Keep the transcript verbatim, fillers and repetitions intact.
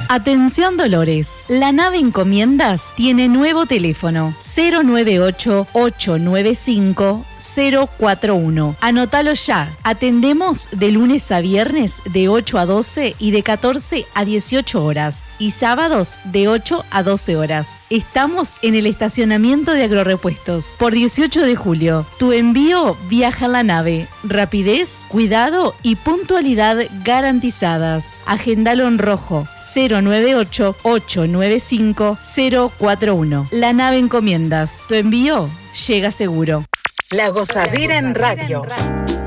Atención Dolores, la nave Encomiendas tiene nuevo teléfono cero nueve ocho, ocho nueve cinco, cero cuatro uno. Anótalo ya. Atendemos de lunes a viernes de ocho a doce y de catorce a dieciocho horas y sábados de ocho a doce horas. Estamos en el estacionamiento de Agrorepuestos por dieciocho de julio. Tu envío viaja en la nave. Rapidez, cuidado y puntualidad garantizadas. Agendalo en rojo cero nueve ocho, ocho nueve cinco, cero cuatro uno. La nave Encomiendas. Tu envío llega seguro. La Gozadera en radio.